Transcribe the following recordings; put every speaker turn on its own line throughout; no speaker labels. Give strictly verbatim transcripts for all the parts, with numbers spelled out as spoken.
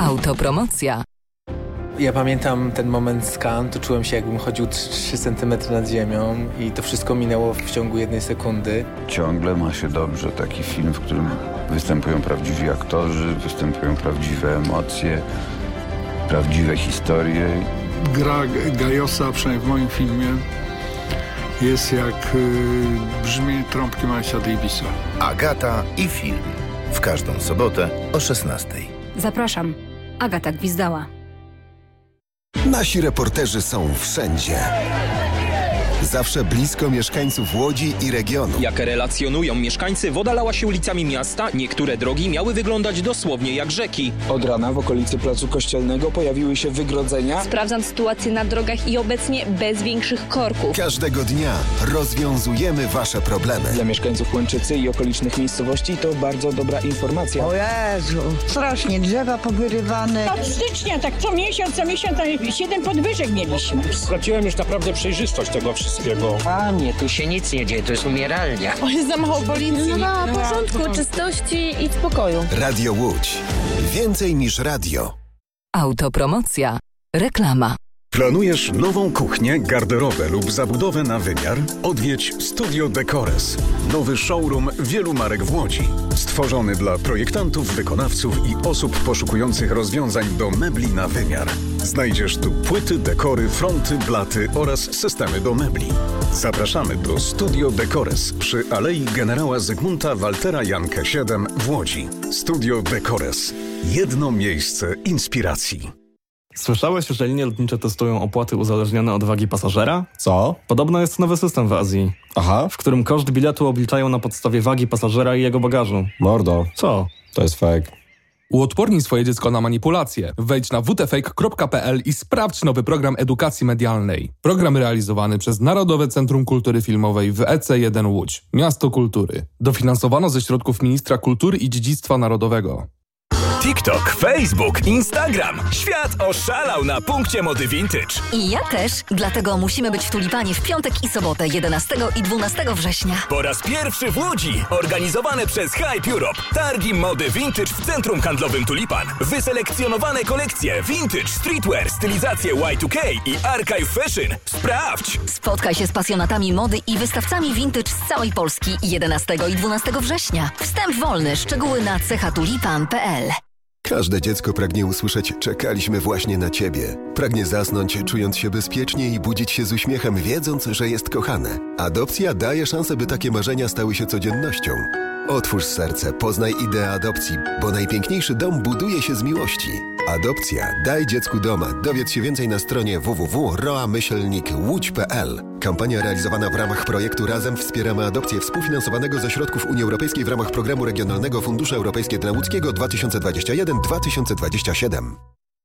Autopromocja.
Ja pamiętam ten moment z Cannes, to czułem się, jakbym chodził trzy centymetry nad ziemią i to wszystko minęło w ciągu jednej sekundy.
Ciągle ma się dobrze taki film, w którym występują prawdziwi aktorzy, występują prawdziwe emocje, prawdziwe historie.
Gra Gajosa, przynajmniej w moim filmie, jest jak y, brzmienie trąbki Milesa Davisa.
Agata i film. W każdą sobotę o szesnastej.
Zapraszam. Agata Gwizdała.
Nasi reporterzy są wszędzie. Zawsze blisko mieszkańców Łodzi i regionu.
Jak relacjonują mieszkańcy, woda lała się ulicami miasta, niektóre drogi miały wyglądać dosłownie jak rzeki.
Od rana w okolicy Placu Kościelnego pojawiły się wygrodzenia.
Sprawdzam sytuację na drogach i obecnie bez większych korków.
Każdego dnia rozwiązujemy wasze problemy.
Dla mieszkańców Łęczycy i okolicznych miejscowości to bardzo dobra informacja.
O Jezu, strasznie drzewa powyrywane.
Od stycznia, tak co miesiąc, co miesiąc, siedem podwyżek mieliśmy.
Straciłem już naprawdę przejrzystość tego wszystkiego.
Panie, tu się nic nie dzieje, to jest umieralnia.
O, jest za mało policji.
No ma porządku, no, czystości i spokoju.
Radio Łódź. Więcej niż radio.
Autopromocja. Reklama.
Planujesz nową kuchnię, garderobę lub zabudowę na wymiar? Odwiedź Studio Decores. Nowy showroom wielu marek w Łodzi. Stworzony dla projektantów, wykonawców i osób poszukujących rozwiązań do mebli na wymiar. Znajdziesz tu płyty, dekory, fronty, blaty oraz systemy do mebli. Zapraszamy do Studio Decores przy Alei Generała Zygmunta Waltera Jankę siedem w Łodzi. Studio Decores. Jedno miejsce inspiracji.
Słyszałeś, że linie lotnicze testują opłaty uzależnione od wagi pasażera?
Co?
Podobno jest nowy system w Azji.
Aha.
W którym koszt biletu obliczają na podstawie wagi pasażera i jego bagażu.
Mordo.
Co?
To jest fake.
Uodpornij swoje dziecko na manipulacje. Wejdź na w t fake kropka p l i sprawdź nowy program edukacji medialnej. Program realizowany przez Narodowe Centrum Kultury Filmowej w E C jeden Łódź. Miasto Kultury. Dofinansowano ze środków Ministra Kultury i Dziedzictwa Narodowego.
TikTok, Facebook, Instagram. Świat oszalał na punkcie mody vintage.
I ja też, dlatego musimy być w Tulipanie w piątek i sobotę jedenastego i dwunastego września.
Po raz pierwszy w Łodzi, organizowane przez Hype Europe. Targi mody vintage w centrum handlowym Tulipan. Wyselekcjonowane kolekcje vintage, streetwear, stylizacje Y dwa K i archive fashion. Sprawdź!
Spotkaj się z pasjonatami mody i wystawcami vintage z całej Polski jedenastego i dwunastego września. Wstęp wolny, szczegóły na cechatulipan kropka p l.
Każde dziecko pragnie usłyszeć: czekaliśmy właśnie na ciebie. Pragnie zasnąć, czując się bezpiecznie i budzić się z uśmiechem, wiedząc, że jest kochane. Adopcja daje szansę, by takie marzenia stały się codziennością. Otwórz serce, poznaj ideę adopcji, bo najpiękniejszy dom buduje się z miłości. Adopcja. Daj dziecku doma. Dowiedz się więcej na stronie w w w kropka roa myślnik łódź kropka p l. Kampania realizowana w ramach projektu Razem wspieramy adopcję, współfinansowanego ze środków Unii Europejskiej w ramach Programu Regionalnego Fundusze Europejskie dla Łódzkiego dwa tysiące dwudziesty pierwszy do dwa tysiące dwudziestego siódmego.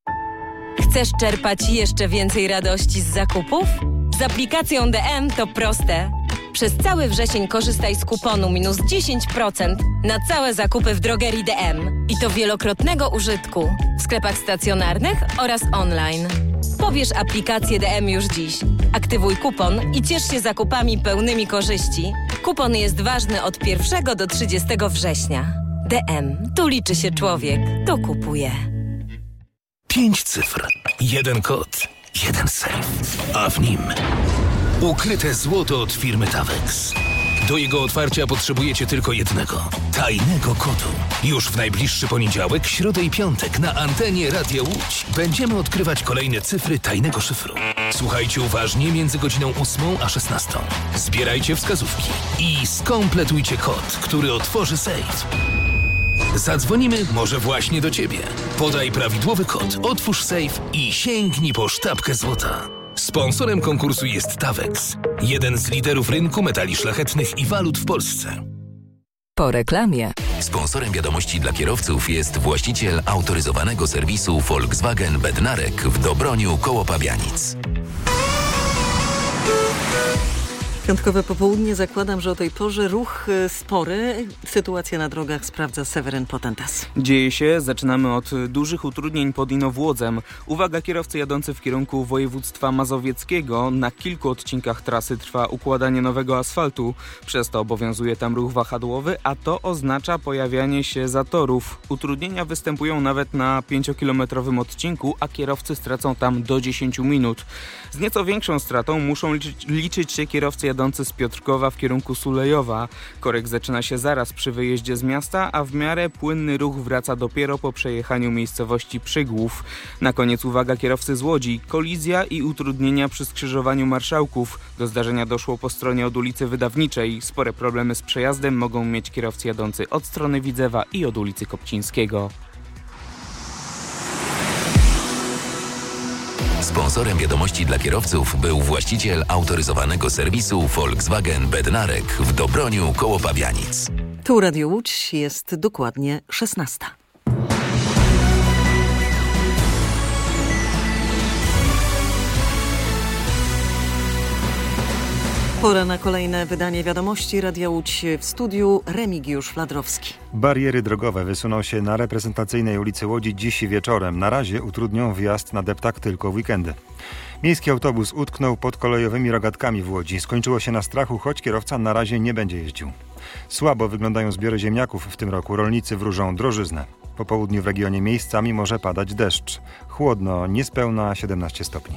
Chcesz czerpać jeszcze więcej radości z zakupów? Z aplikacją D M to proste. Przez cały wrzesień korzystaj z kuponu minus dziesięć procent na całe zakupy w drogerii D M. I to wielokrotnego użytku w sklepach stacjonarnych oraz online. Pobierz aplikację D M już dziś. Aktywuj kupon i ciesz się zakupami pełnymi korzyści. Kupon jest ważny od pierwszego do trzydziestego września. D M. Tu liczy się człowiek. Tu kupuje.
Pięć cyfr, jeden kod, jeden sejf, a w nim ukryte złoto od firmy Tawex. Do jego otwarcia potrzebujecie tylko jednego, tajnego kodu. Już w najbliższy poniedziałek, środę i piątek na antenie Radia Łódź będziemy odkrywać kolejne cyfry tajnego szyfru. Słuchajcie uważnie między godziną ósmą a szesnastą. Zbierajcie wskazówki i skompletujcie kod, który otworzy sejf. Zadzwonimy może właśnie do ciebie. Podaj prawidłowy kod, otwórz sejf i sięgnij po sztabkę złota. Sponsorem konkursu jest Tawex, jeden z liderów rynku metali szlachetnych i walut w Polsce.
Po reklamie.
Sponsorem wiadomości dla kierowców jest właściciel autoryzowanego serwisu Volkswagen Bednarek w Dobroniu koło Pabianic.
Piątkowe popołudnie, zakładam, że o tej porze ruch spory. Sytuacja na drogach sprawdza Seweryn Potentas.
Dzieje się, zaczynamy od dużych utrudnień pod Inowłodzem. Uwaga, kierowcy jadący w kierunku województwa mazowieckiego. Na kilku odcinkach trasy trwa układanie nowego asfaltu. Przez to obowiązuje tam ruch wahadłowy, a to oznacza pojawianie się zatorów. Utrudnienia występują nawet na pięciokilometrowym odcinku, a kierowcy stracą tam do dziesięciu minut. Z nieco większą stratą muszą liczyć, liczyć się kierowcy jadący z Piotrkowa w kierunku Sulejowa. Korek zaczyna się zaraz przy wyjeździe z miasta, a w miarę płynny ruch wraca dopiero po przejechaniu miejscowości Przygłów. Na koniec uwaga, kierowcy z Łodzi. Kolizja i utrudnienia przy skrzyżowaniu Marszałków. Do zdarzenia doszło po stronie od ulicy Wydawniczej. Spore problemy z przejazdem mogą mieć kierowcy jadący od strony Widzewa i od ulicy Kopcińskiego.
Sponsorem wiadomości dla kierowców był właściciel autoryzowanego serwisu Volkswagen Bednarek w Dobroniu koło Pabianic.
Tu Radio Łódź, jest dokładnie szesnasta. Pora na kolejne wydanie wiadomości. Radia Łódź, w studiu Remigiusz Fladrowski.
Bariery drogowe wysuną się na reprezentacyjnej ulicy Łodzi dziś wieczorem. Na razie utrudnią wjazd na deptak tylko w weekendy. Miejski autobus utknął pod kolejowymi rogatkami w Łodzi. Skończyło się na strachu, choć kierowca na razie nie będzie jeździł. Słabo wyglądają zbiory ziemniaków w tym roku. Rolnicy wróżą drożyznę. Po południu w regionie miejscami może padać deszcz. Chłodno, niespełna siedemnaście stopni.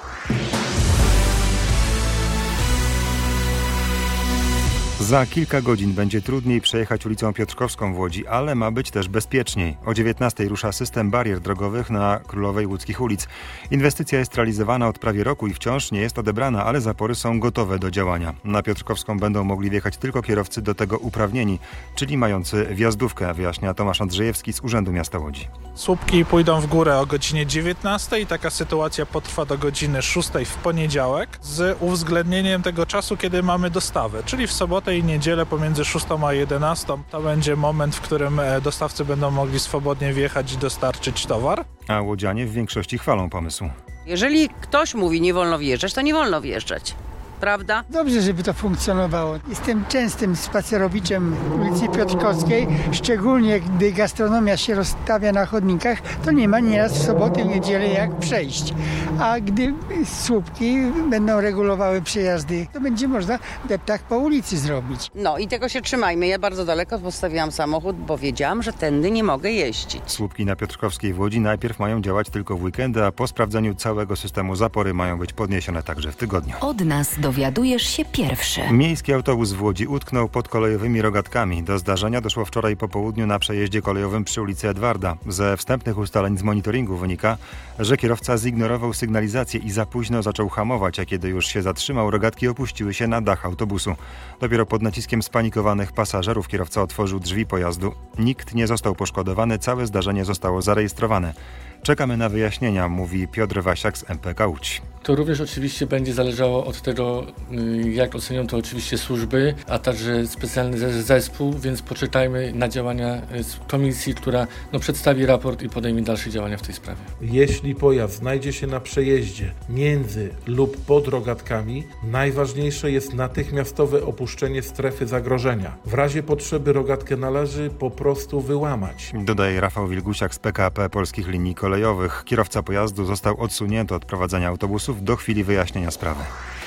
Za kilka godzin będzie trudniej przejechać ulicą Piotrkowską w Łodzi, ale ma być też bezpieczniej. O dziewiętnastej rusza system barier drogowych na Królowej Łódzkich ulic. Inwestycja jest realizowana od prawie roku i wciąż nie jest odebrana, ale zapory są gotowe do działania. Na Piotrkowską będą mogli wjechać tylko kierowcy do tego uprawnieni, czyli mający wjazdówkę, wyjaśnia Tomasz Andrzejewski z Urzędu Miasta Łodzi.
Słupki pójdą w górę o godzinie dziewiętnastej. Taka sytuacja potrwa do godziny szóstej w poniedziałek z uwzględnieniem tego czasu, kiedy mamy dostawę, czyli w sobotę i niedzielę pomiędzy szóstą a jedenastą. To będzie moment, w którym dostawcy będą mogli swobodnie wjechać i dostarczyć towar.
A łodzianie w większości chwalą pomysł.
Jeżeli ktoś mówi nie wolno wjeżdżać, to nie wolno wjeżdżać. Prawda?
Dobrze, żeby to funkcjonowało. Jestem częstym spacerowiczem ulicy Piotrkowskiej, szczególnie gdy gastronomia się rozstawia na chodnikach, to nie ma nieraz w sobotę, niedzielę jak przejść. A gdy słupki będą regulowały przejazdy, to będzie można deptak po ulicy zrobić.
No i tego się trzymajmy. Ja bardzo daleko postawiłam samochód, bo wiedziałam, że tędy nie mogę jeździć.
Słupki na Piotrkowskiej w Łodzi najpierw mają działać tylko w weekendy, a po sprawdzeniu całego systemu zapory mają być podniesione także w tygodniu.
Od nas dowiadujesz się pierwszy.
Miejski autobus w Łodzi utknął pod kolejowymi rogatkami. Do zdarzenia doszło wczoraj po południu na przejeździe kolejowym przy ulicy Edwarda. Ze wstępnych ustaleń z monitoringu wynika, że kierowca zignorował sygnalizację i za późno zaczął hamować, a kiedy już się zatrzymał, rogatki opuściły się na dach autobusu. Dopiero pod naciskiem spanikowanych pasażerów kierowca otworzył drzwi pojazdu. Nikt nie został poszkodowany, całe zdarzenie zostało zarejestrowane. Czekamy na wyjaśnienia, mówi Piotr Wasiak z M P K Łódź.
To również oczywiście będzie zależało od tego, jak ocenią to oczywiście służby, a także specjalny zespół, więc poczekajmy na działania komisji, która no, przedstawi raport i podejmie dalsze działania w tej sprawie.
Jeśli pojazd znajdzie się na przejeździe między lub pod rogatkami, najważniejsze jest natychmiastowe opuszczenie strefy zagrożenia. W razie potrzeby rogatkę należy po prostu wyłamać.
Dodaje Rafał Wilgusiak z P K P Polskich Linii Kolejowych. Kierowca pojazdu został odsunięty od prowadzenia autobusów do chwili wyjaśnienia sprawy.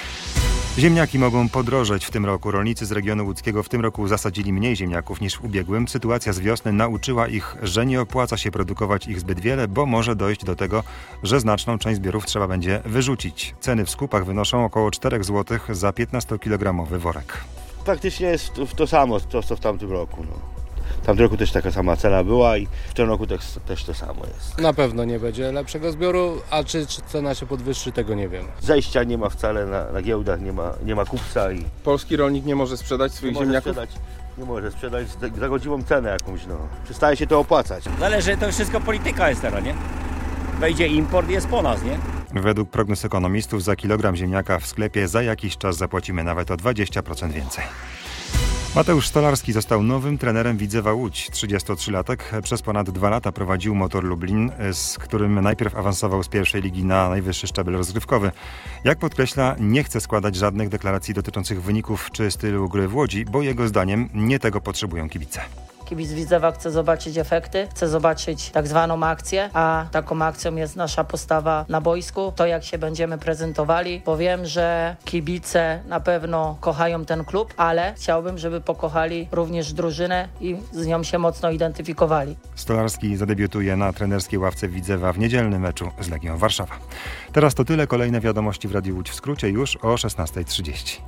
Ziemniaki mogą podrożeć w tym roku. Rolnicy z regionu łódzkiego w tym roku zasadzili mniej ziemniaków niż w ubiegłym. Sytuacja z wiosny nauczyła ich, że nie opłaca się produkować ich zbyt wiele, bo może dojść do tego, że znaczną część zbiorów trzeba będzie wyrzucić. Ceny w skupach wynoszą około cztery złote za piętnastokilogramowy worek.
Faktycznie jest to samo, to co w tamtym roku. No. W tamtym roku też taka sama cena była i w tym roku też, też to samo jest.
Na pewno nie będzie lepszego zbioru, a czy, czy cena się podwyższy, tego nie wiem.
Zejścia nie ma wcale na, na giełdach, nie ma, nie ma kupca. I
polski rolnik nie może sprzedać swoich
nie
ziemniaków?
Może sprzedać, nie może sprzedać za godziwą cenę jakąś, no. Przestaje się to opłacać.
Zależy, to wszystko polityka jest teraz, nie? Wejdzie import, jest po nas, nie?
Według prognoz ekonomistów za kilogram ziemniaka w sklepie za jakiś czas zapłacimy nawet o dwadzieścia procent więcej. Mateusz Stolarski został nowym trenerem Widzewa Łódź. trzydziestotrzylatek przez ponad dwa lata prowadził Motor Lublin, z którym najpierw awansował z pierwszej ligi na najwyższy szczebel rozgrywkowy. Jak podkreśla, nie chce składać żadnych deklaracji dotyczących wyników czy stylu gry w Łodzi, bo jego zdaniem nie tego potrzebują kibice.
Kibic Widzewa chce zobaczyć efekty, chce zobaczyć tak zwaną akcję, a taką akcją jest nasza postawa na boisku, to jak się będziemy prezentowali, bo wiem, że kibice na pewno kochają ten klub, ale chciałbym, żeby pokochali również drużynę i z nią się mocno identyfikowali.
Stolarski zadebiutuje na trenerskiej ławce Widzewa w niedzielnym meczu z Legią Warszawa. Teraz to tyle, kolejne wiadomości w Radiu Łódź w skrócie już o szesnasta trzydzieści.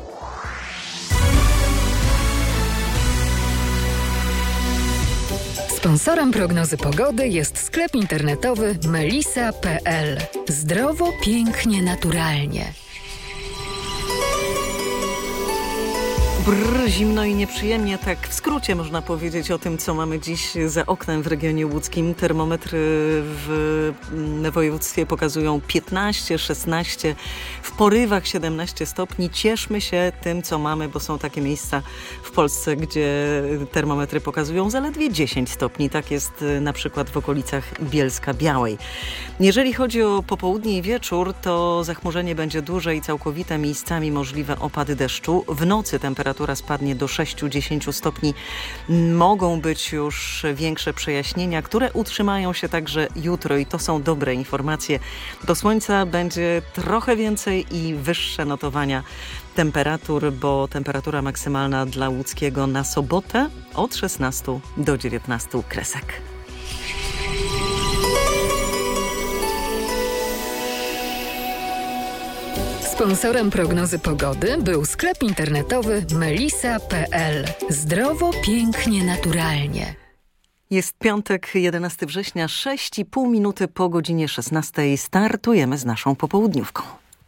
Sponsorem prognozy pogody jest sklep internetowy melisa kropka pe el. Zdrowo, pięknie, naturalnie.
Brr, zimno i nieprzyjemnie, tak w skrócie można powiedzieć o tym, co mamy dziś za oknem w regionie łódzkim. Termometry w województwie pokazują piętnaście, szesnaście, w porywach siedemnaście stopni. Cieszmy się tym, co mamy, bo są takie miejsca w Polsce, gdzie termometry pokazują zaledwie dziesięć stopni. Tak jest na przykład w okolicach Bielska Białej. Jeżeli chodzi o popołudnie i wieczór, to zachmurzenie będzie duże i całkowite, miejscami możliwe opady deszczu. W nocy temperatura Temperatura spadnie do sześć do dziesięciu stopni. Mogą być już większe przejaśnienia, które utrzymają się także jutro i to są dobre informacje. Do słońca będzie trochę więcej i wyższe notowania temperatur, bo temperatura maksymalna dla łódzkiego na sobotę od szesnastu do dziewiętnastu kresek.
Sponsorem prognozy pogody był sklep internetowy melisa kropka pe el. Zdrowo, pięknie, naturalnie.
Jest piątek, jedenastego września, sześć i pół minuty po godzinie szesnastej. Startujemy z naszą popołudniówką.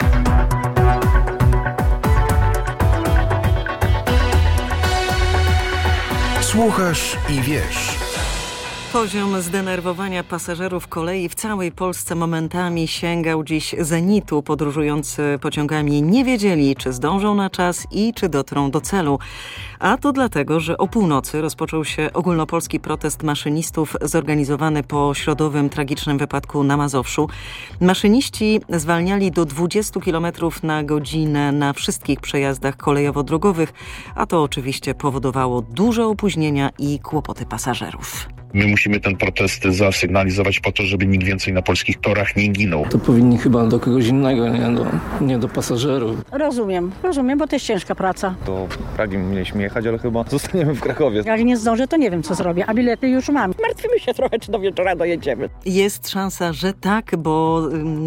Słuchasz i wiesz.
Poziom zdenerwowania pasażerów kolei w całej Polsce momentami sięgał dziś zenitu. Podróżujący pociągami nie wiedzieli, czy zdążą na czas i czy dotrą do celu. A to dlatego, że o północy rozpoczął się ogólnopolski protest maszynistów zorganizowany po środowym tragicznym wypadku na Mazowszu. Maszyniści zwalniali do dwudziestu kilometrów na godzinę na wszystkich przejazdach kolejowo-drogowych, a to oczywiście powodowało duże opóźnienia i kłopoty pasażerów.
My musimy ten protest zasygnalizować po to, żeby nikt więcej na polskich torach nie ginął.
To powinni chyba do kogoś innego, nie do, nie do pasażerów.
Rozumiem, rozumiem, bo to jest ciężka praca.
Do Pragi mieliśmy jechać, ale chyba zostaniemy w Krakowie.
Jak nie zdążę, to nie wiem, co zrobię, a bilety już mam. Martwimy się trochę, czy do wieczora dojedziemy.
Jest szansa, że tak, bo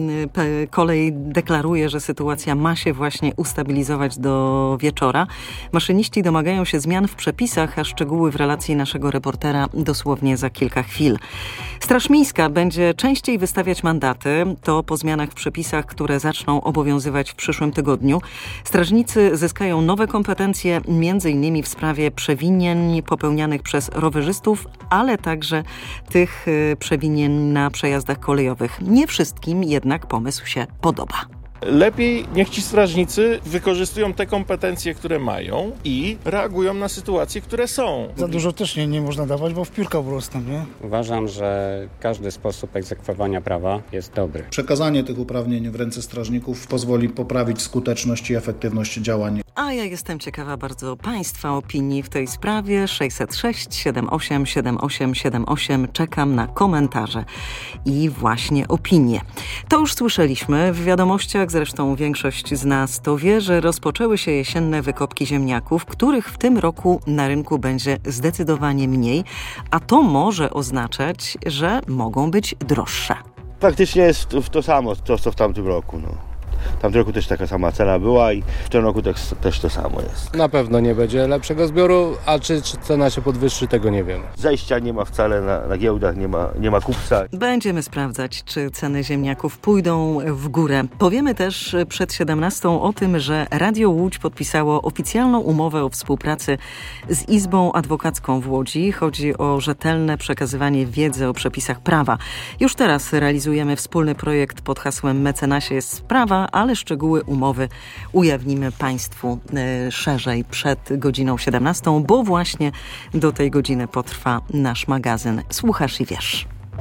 y, kolej deklaruje, że sytuacja ma się właśnie ustabilizować do wieczora. Maszyniści domagają się zmian w przepisach, a szczegóły w relacji naszego reportera dosłownie za kilka chwil. Straż Miejska będzie częściej wystawiać mandaty. To po zmianach w przepisach, które zaczną obowiązywać w przyszłym tygodniu. Strażnicy zyskają nowe kompetencje, między innymi w sprawie przewinień popełnianych przez rowerzystów, ale także tych przewinień na przejazdach kolejowych. Nie wszystkim jednak pomysł się podoba.
Lepiej niech ci strażnicy wykorzystują te kompetencje, które mają i reagują na sytuacje, które są.
Za dużo też nie, nie można dawać, bo w piórka wrosną, nie?
Uważam, że każdy sposób egzekwowania prawa jest dobry.
Przekazanie tych uprawnień w ręce strażników pozwoli poprawić skuteczność i efektywność działań.
A ja jestem ciekawa bardzo Państwa opinii w tej sprawie. sześćset sześć siedem osiem siedem osiem siedem osiem. Czekam na komentarze i właśnie opinie. To już słyszeliśmy w wiadomościach, zresztą większość z nas to wie, że rozpoczęły się jesienne wykopki ziemniaków, których w tym roku na rynku będzie zdecydowanie mniej, a to może oznaczać, że mogą być droższe.
Faktycznie jest to samo, to co w tamtym roku. No. W tamtym roku też taka sama cena była i w tym roku też, też to samo jest.
Na pewno nie będzie lepszego zbioru, a czy, czy cena się podwyższy, tego nie wiem.
Zejścia nie ma wcale na, na giełdach, nie ma, nie ma kupca.
Będziemy sprawdzać, czy ceny ziemniaków pójdą w górę. Powiemy też przed siedemnastą o tym, że Radio Łódź podpisało oficjalną umowę o współpracy z Izbą Adwokacką w Łodzi. Chodzi o rzetelne przekazywanie wiedzy o przepisach prawa. Już teraz realizujemy wspólny projekt pod hasłem Mecenasie jest sprawa, ale szczegóły umowy ujawnimy Państwu e, szerzej przed godziną siedemnastą, bo właśnie do tej godziny potrwa nasz magazyn Słuchasz i Wiesz.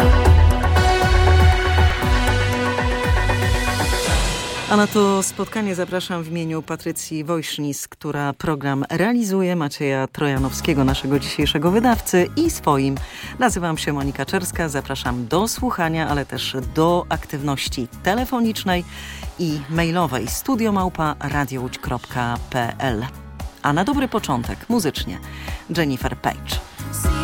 A na to spotkanie zapraszam w imieniu Patrycji Wojsznis, która program realizuje, Macieja Trojanowskiego, naszego dzisiejszego wydawcy, i swoim. Nazywam się Monika Czerska, zapraszam do słuchania, ale też do aktywności telefonicznej i mailowej studio małpa radiołódź kropka p l. A na dobry początek muzycznie Jennifer Page.